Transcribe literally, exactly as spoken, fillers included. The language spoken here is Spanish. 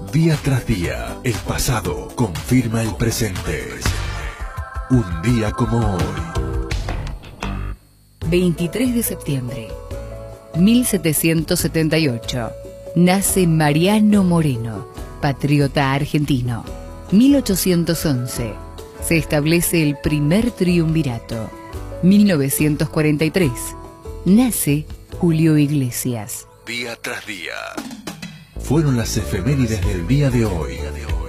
Día tras día, el pasado confirma el presente. Un día como hoy. veintitrés de septiembre, mil setecientos setenta y ocho. Nace Mariano Moreno, patriota argentino. mil ochocientos once. Se establece el primer triunvirato. mil novecientos cuarenta y tres. Nace Julio Iglesias. Día tras día. Fueron las efemérides del día de hoy.